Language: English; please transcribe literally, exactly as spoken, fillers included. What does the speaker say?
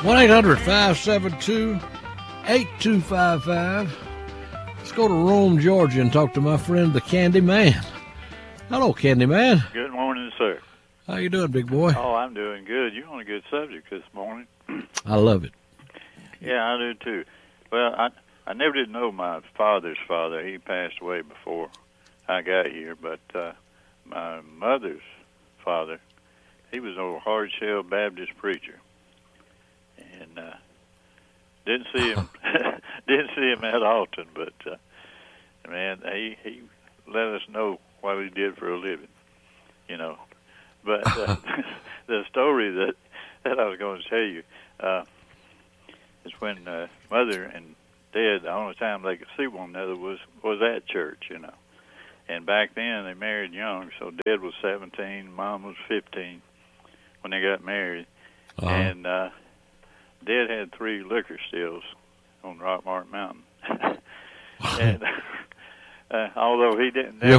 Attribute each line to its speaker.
Speaker 1: one eight hundred five seven two eight two five five. Let's go to Rome, Georgia, and talk to my friend, the Candy Man. Hello, Candy Man.
Speaker 2: Good morning, sir.
Speaker 1: How you doing, big boy?
Speaker 2: Oh, I'm doing good. You're on a good subject this morning.
Speaker 1: I love it.
Speaker 2: Yeah, I do too. Well, I I never did know my father's father. He passed away before I got here, but uh, my mother's father, he was an old hard-shell Baptist preacher, and uh, didn't see him didn't see him that often. But uh, man, he he let us know what he did for a living, you know. But uh, the story that that I was going to tell you uh, is when uh, Mother and Dad, the only time they could see one another was was at church, you know. And back then they married young, so Dad was seventeen, Mom was fifteen when they got married. Uh-huh. And uh, Dad had three liquor stills on Rock Mark Mountain. and uh, although he didn't.
Speaker 1: You're